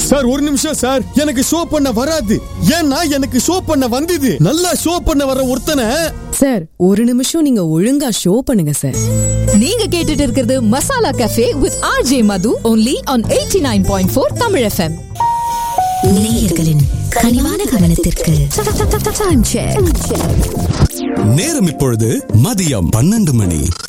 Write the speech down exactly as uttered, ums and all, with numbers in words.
Sir ஒரு நிமிஷம் sir, எனக்கு ஷோ பண்ண வராது. ஏன்னா எனக்கு ஷோ பண்ண வந்தது. நல்லா ஷோ பண்ண வர ஒருத்தனை. சார் ஒரு நிமிஷம் நீங்க ஒழுங்கா ஷோ பண்ணுங்க சார். நீங்க கேட்டுட்டு இருக்கிறது masala cafe with RJ Madhu only on eighty-nine point four Tamil FM. நேயர்களின் கனிவான கவனத்திற்கு நேரம் இப்பொழுது மதியம் பன்னெண்டு மணி.